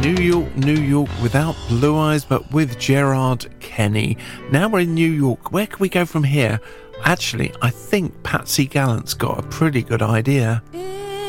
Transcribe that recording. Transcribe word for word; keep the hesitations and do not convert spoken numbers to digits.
New York, New York without Blue Eyes, but with Gerard Kenny. Now we're in New York. Where can we go from here? Actually, I think Patsy Gallant's got a pretty good idea.